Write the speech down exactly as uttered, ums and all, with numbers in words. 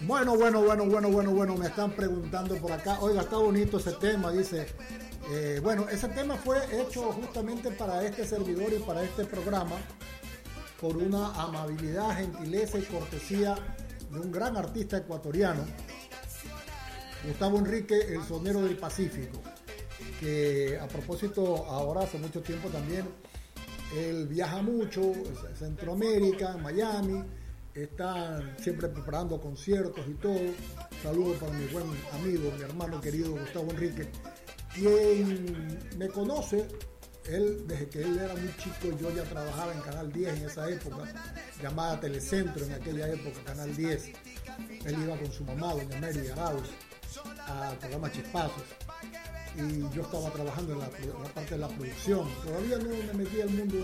Bueno, bueno, bueno, bueno, bueno, bueno, me están preguntando por acá. Oiga, está bonito ese tema, dice. Eh, bueno, ese tema fue hecho justamente para este servidor y para este programa por una amabilidad, gentileza y cortesía de un gran artista ecuatoriano, Gustavo Enrique, el sonero del Pacífico, que a propósito ahora hace mucho tiempo también él viaja mucho, Centroamérica, Miami, está siempre preparando conciertos y todo. Saludos para mi buen amigo, mi hermano querido Gustavo Enrique, quien me conoce. Él, desde que él era muy chico, yo ya trabajaba en Canal diez en esa época, llamada Telecentro en aquella época, Canal diez. Él iba con su mamá, doña Mary Arauz, al programa Chispazos, y yo estaba trabajando en la, en la parte de la producción. Todavía no me metí al mundo